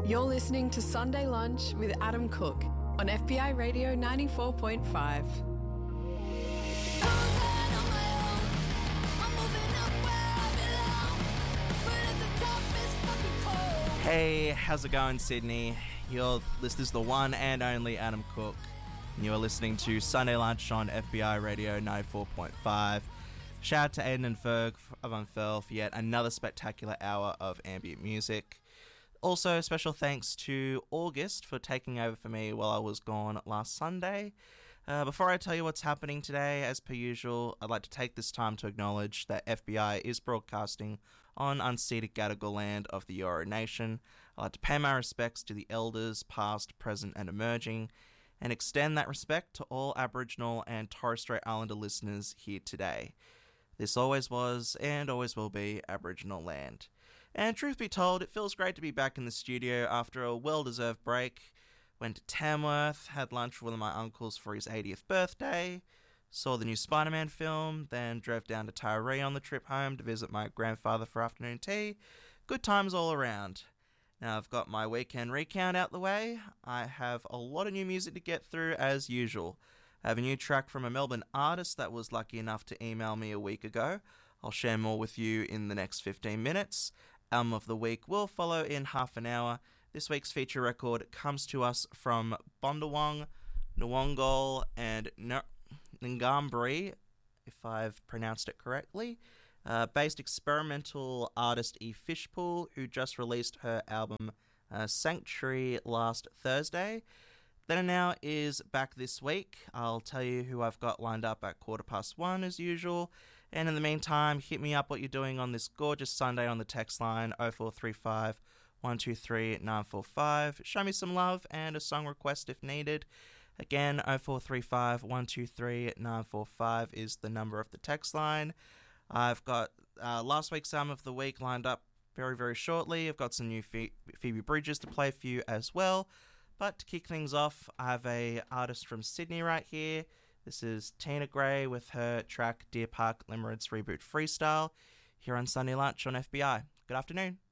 You're listening to Sunday Lunch with Adam Cook on FBI Radio 94.5. Hey, how's it going, Sydney? This is the one and only Adam Cook, and you're listening to Sunday Lunch on FBI Radio 94.5. Shout out to Aiden and Ferg of Unfurl for yet another spectacular hour of ambient music. Also, special thanks to August for taking over for me while I was gone last Sunday. Before I tell you what's happening today, as per usual, I'd like to take this time to acknowledge that FBI is broadcasting on unceded Gadigal land of the Eora Nation. I'd like to pay my respects to the elders, past, present and emerging, and extend that respect to all Aboriginal and Torres Strait Islander listeners here today. This always was and always will be Aboriginal land. And truth be told, it feels great to be back in the studio after a well-deserved break. Went to Tamworth, had lunch with one of my uncles for his 80th birthday, saw the new Spider-Man film, then drove down to Taree on the trip home to visit my grandfather for afternoon tea. Good times all around. Now I've got my weekend recount out the way. I have a lot of new music to get through as usual. I have a new track from a Melbourne artist that was lucky enough to email me a week ago. I'll share more with you in the next 15 minutes. Album of the week will follow in half an hour. This week's feature record comes to us from Bondawong, Nwangol and Ngambri, if I've pronounced it correctly. Based experimental artist E. Fishpool, who just released her album Sanctuary last Thursday. Then and Now is back this week. I'll tell you who I've got lined up at 1:15 as usual. And in the meantime, hit me up what you're doing on this gorgeous Sunday on the text line 0435 123 945. Show me some love and a song request if needed. Again, 0435 123 945 is the number of the text line. I've got last week's album of the week lined up very, very shortly. I've got some new Phoebe Bridgers to play for you as well. But to kick things off, I have a artist from Sydney right here. This is Tina Gray with her track Deer Park Limerence Reboot Freestyle here on Sunday Lunch on FBI. Good afternoon.